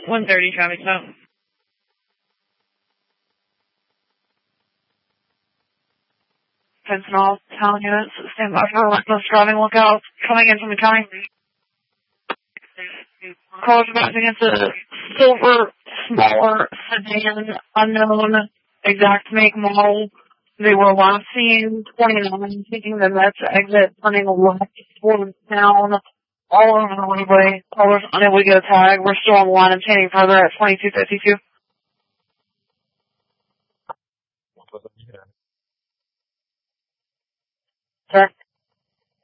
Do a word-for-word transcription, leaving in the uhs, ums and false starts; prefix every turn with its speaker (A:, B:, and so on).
A: one thirty traffic stop. Fencing all town units, stand by for reckless driving lookout coming in from the county. Cars about against a silver, smaller sedan, unknown exact make model. They were last seen twenty-nine, taking the Mets exit, turning left towards town, all over the roadway. Callers unable to get a tag. We're still on the line and standing further at twenty-two fifty-two. Sir?